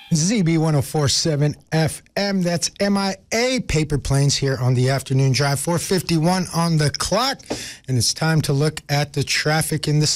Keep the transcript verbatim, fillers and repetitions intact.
Z B one oh four point seven F M. That's M I A Paper Planes here on the afternoon drive. four fifty-one on the clock. And it's time to look at the traffic in the